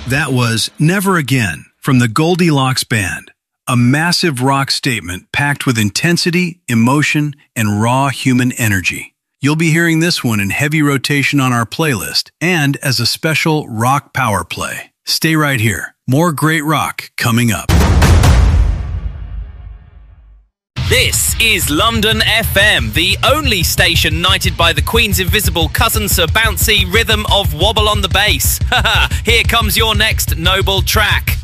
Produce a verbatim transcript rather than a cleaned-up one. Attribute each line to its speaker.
Speaker 1: That was Never Again from the Goldilocks Band, a massive rock statement packed with intensity, emotion, and raw human energy. You'll be hearing this one in heavy rotation on our playlist and as a special rock power play. Stay right here. More great rock coming up.
Speaker 2: This is London F M, the only station knighted by the Queen's invisible cousin Sir Bouncy rhythm of wobble on the bass. Haha, here comes your next noble track.